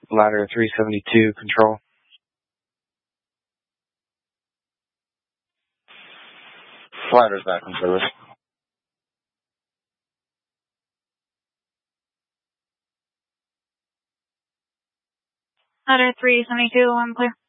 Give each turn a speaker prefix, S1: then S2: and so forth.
S1: Ladder 372, control. Ladder's back in service.
S2: Ladder 372, I'm clear.